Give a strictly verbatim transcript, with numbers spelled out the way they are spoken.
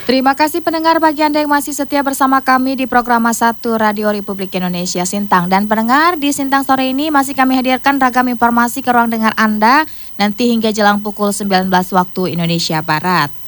Terima kasih pendengar bagi Anda yang masih setia bersama kami di program satu Radio Republik Indonesia Sintang. Dan pendengar, di Sintang sore ini masih kami hadirkan ragam informasi ke ruang dengar Anda nanti hingga jelang pukul sembilan belas waktu Indonesia Barat.